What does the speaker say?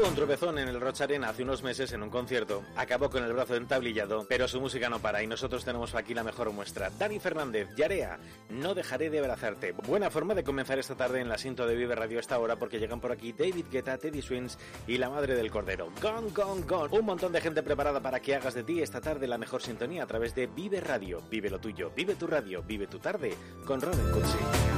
Tuvo un tropezón en el Roch Arena hace unos meses en un concierto, acabó con el brazo entablillado, pero su música no para y nosotros tenemos aquí la mejor muestra. Dani Fernández, Yarea, No dejaré de abrazarte. Buena forma de comenzar esta tarde en la Sinto de Vive Radio a esta hora, porque llegan por aquí David Guetta, Teddy Swims y la madre del cordero. Gone, gone, gone. Un montón de gente preparada para que hagas de ti esta tarde la mejor sintonía a través de Vive Radio. Vive lo tuyo, vive tu radio, vive tu tarde con Robin Cutsi.